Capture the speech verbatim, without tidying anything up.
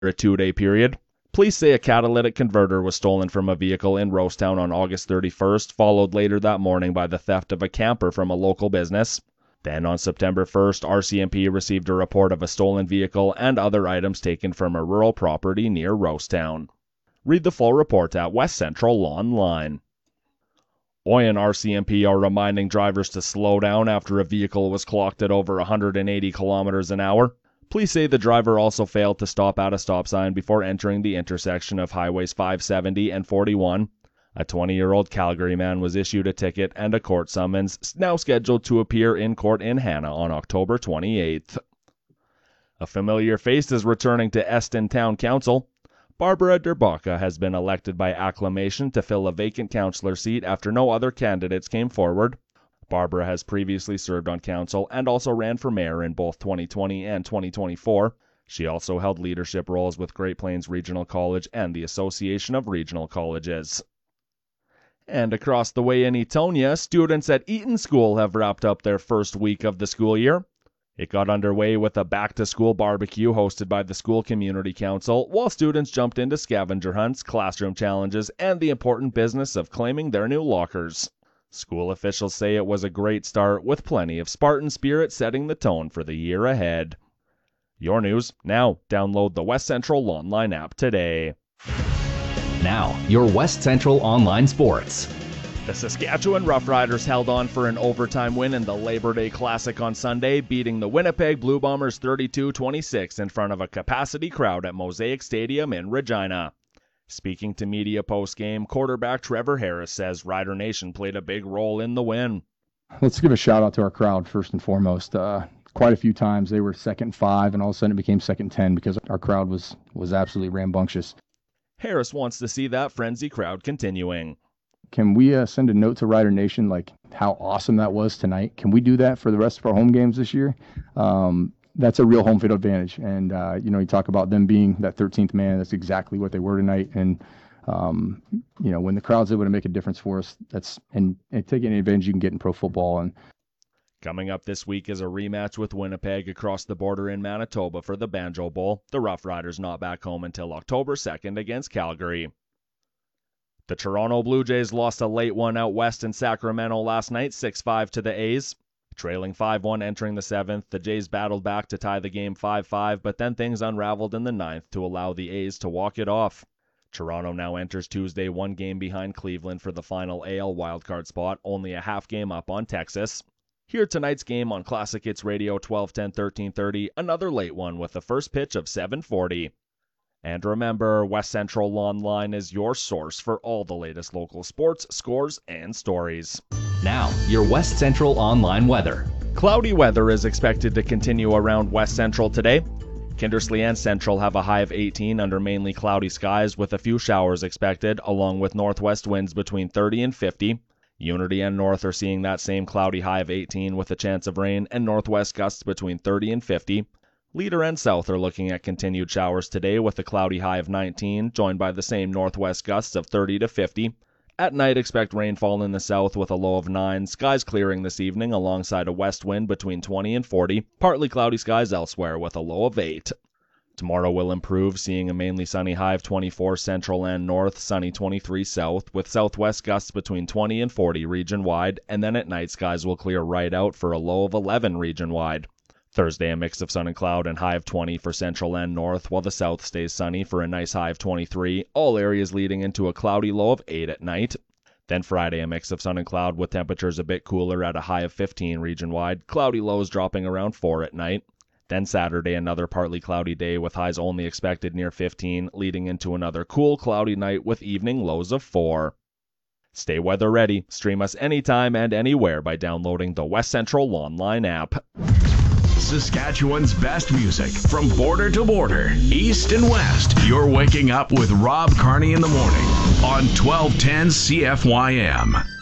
a two-day period. Police say a catalytic converter was stolen from a vehicle in Rosetown on August thirty-first, followed later that morning by the theft of a camper from a local business. Then on September first, R C M P received a report of a stolen vehicle and other items taken from a rural property near Rosetown. Read the full report at West Central Online. Oyen R C M P are reminding drivers to slow down after a vehicle was clocked at over one hundred eighty kilometers an hour. Police say the driver also failed to stop at a stop sign before entering the intersection of highways five seventy and forty-one. A twenty-year-old Calgary man was issued a ticket and a court summons, now scheduled to appear in court in Hanna on October twenty-eighth. A familiar face is returning to Eston Town Council. Barbara Derbaca has been elected by acclamation to fill a vacant councillor seat after no other candidates came forward. Barbara has previously served on council and also ran for mayor in both twenty twenty and twenty twenty-four. She also held leadership roles with Great Plains Regional College and the Association of Regional Colleges. And across the way in Etonia, students at Eaton School have wrapped up their first week of the school year. It got underway with a back-to-school barbecue hosted by the school community council, while students jumped into scavenger hunts, classroom challenges, and the important business of claiming their new lockers. School officials say it was a great start, with plenty of Spartan spirit setting the tone for the year ahead. Your news. Now, download the West Central Online app today. Now, your West Central Online Sports. The Saskatchewan Roughriders held on for an overtime win in the Labor Day Classic on Sunday, beating the Winnipeg Blue Bombers thirty-two twenty-six in front of a capacity crowd at Mosaic Stadium in Regina. Speaking to media post-game, quarterback Trevor Harris says Rider Nation played a big role in the win. Let's give a shout out to our crowd first and foremost. Uh, quite a few times they were second five, and all of a sudden it became second ten because our crowd was was absolutely rambunctious. Harris wants to see that frenzy crowd continuing. Can we uh, send a note to Rider Nation like how awesome that was tonight? Can we do that for the rest of our home games this year? Um, that's a real home field advantage. And, uh, you know, you talk about them being that thirteenth man. That's exactly what they were tonight. And, um, you know, when the crowd's able to make a difference for us, that's and, and take any advantage you can get in pro football. And coming up this week is a rematch with Winnipeg across the border in Manitoba for the Banjo Bowl. The Rough Riders not back home until October second against Calgary. The Toronto Blue Jays lost a late one out west in Sacramento last night, six five to the A's. Trailing five one entering the seventh, the Jays battled back to tie the game five five, but then things unraveled in the ninth to allow the A's to walk it off. Toronto now enters Tuesday one game behind Cleveland for the final A L wildcard spot, only a half game up on Texas. Hear tonight's game on Classic Hits Radio twelve ten thirteen thirty, another late one with the first pitch of seven forty. And remember, West Central Online is your source for all the latest local sports, scores, and stories. Now, your West Central Online weather. Cloudy weather is expected to continue around West Central today. Kindersley and Central have a high of eighteen under mainly cloudy skies with a few showers expected, along with northwest winds between thirty and fifty. Unity and North are seeing that same cloudy high of eighteen with a chance of rain and northwest gusts between thirty and fifty. Leader and South are looking at continued showers today with a cloudy high of nineteen, joined by the same northwest gusts of thirty to fifty. At night, expect rainfall in the south with a low of nine, skies clearing this evening alongside a west wind between twenty and forty, partly cloudy skies elsewhere with a low of eight. Tomorrow will improve, seeing a mainly sunny high of twenty-four central and north, sunny twenty-three south, with southwest gusts between twenty and forty region-wide, and then at night skies will clear right out for a low of eleven region-wide. Thursday, a mix of sun and cloud and high of twenty for central and north, while the south stays sunny for a nice high of twenty-three, all areas leading into a cloudy low of eight at night. Then Friday, a mix of sun and cloud with temperatures a bit cooler at a high of fifteen region-wide, cloudy lows dropping around four at night. Then Saturday, another partly cloudy day with highs only expected near fifteen, leading into another cool, cloudy night with evening lows of four. Stay weather ready. Stream us anytime and anywhere by downloading the West Central Online app. Saskatchewan's best music from border to border, east and west. You're waking up with Rob Carney in the morning on twelve ten C F Y M.